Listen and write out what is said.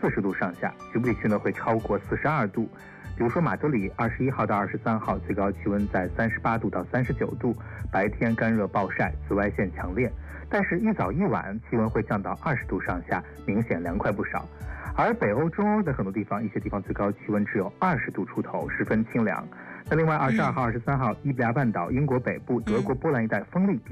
40度上下，局部地区呢会超过42度。比如说马德里21号到23号最高气温在38度到39度，白天干热暴晒，紫外线强烈，但是一早一晚气温会降到20度上下，明显凉快不少。而北欧、中欧的很多地方，一些地方最高气温只有20度出头，十分清凉。那另外22号、23号，伊比利亚半岛、英国北部、德国、波兰一带风力比